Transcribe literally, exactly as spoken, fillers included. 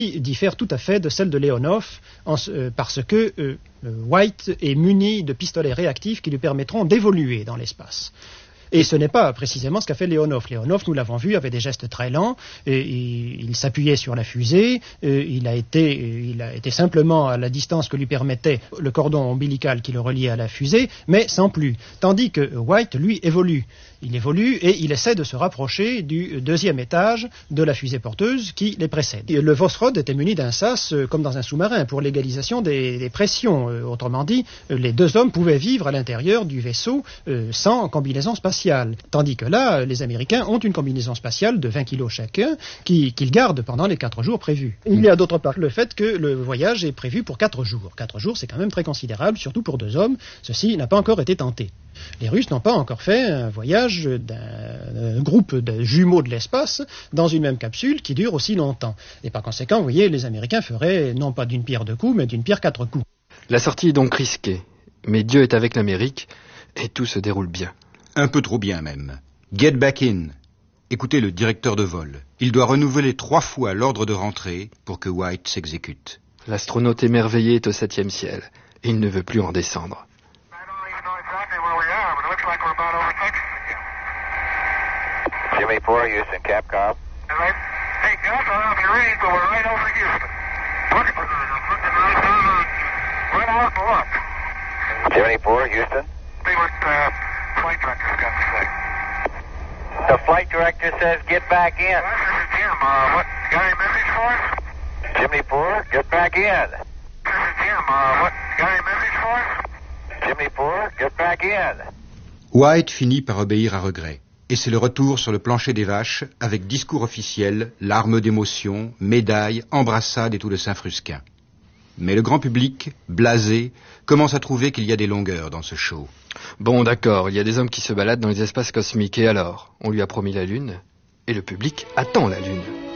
diffère tout à fait de celle de Leonov en, euh, parce que euh, White est muni de pistolets réactifs qui lui permettront d'évoluer dans l'espace. Et ce n'est pas précisément ce qu'a fait Leonov. Leonov, nous l'avons vu, avait des gestes très lents, et, et il s'appuyait sur la fusée, et il, a été, il a été simplement à la distance que lui permettait le cordon ombilical qui le reliait à la fusée, mais sans plus. Tandis que White, lui, évolue. Il évolue et il essaie de se rapprocher du deuxième étage de la fusée porteuse qui les précède. Le Vosrod était muni d'un sas euh, comme dans un sous-marin pour l'égalisation des, des pressions. Euh, autrement dit, euh, les deux hommes pouvaient vivre à l'intérieur du vaisseau euh, sans combinaison spatiale. Tandis que là, les Américains ont une combinaison spatiale de vingt kilos chacun qui, qu'ils gardent pendant les quatre jours prévus. Il y a d'autre part le fait que le voyage est prévu pour quatre jours. Quatre jours, c'est quand même très considérable, surtout pour deux hommes. Ceci n'a pas encore été tenté. Les Russes n'ont pas encore fait un voyage d'un groupe de jumeaux de l'espace dans une même capsule qui dure aussi longtemps. Et par conséquent, vous voyez, les Américains feraient non pas d'une pierre deux coups, mais d'une pierre quatre coups. La sortie est donc risquée, mais Dieu est avec l'Amérique et tout se déroule bien. Un peu trop bien même. Get back in. Écoutez le directeur de vol. Il doit renouveler trois fois l'ordre de rentrée pour que White s'exécute. L'astronaute émerveillé est au septième ciel et il ne veut plus en descendre. Jimmy four, Houston, Capcom. Hey, Gus, I don't know if you're reading, but we're right over Houston. Look at right out and look. Jimmy four, Houston. See what uh, flight director's got to say. The flight director says get back in. Well, this is Jim. Uh, what, got any message for us? Jimmy four, get back in. This is Jim. Uh, what, got any message for us? Jimmy four, get back in. White finit par obéir à regret. Et c'est le retour sur le plancher des vaches, avec discours officiel, larmes d'émotion, médailles, embrassades et tout le Saint-Frusquin. Mais le grand public, blasé, commence à trouver qu'il y a des longueurs dans ce show. Bon, d'accord, il y a des hommes qui se baladent dans les espaces cosmiques, et alors? On lui a promis la Lune, et le public attend la Lune.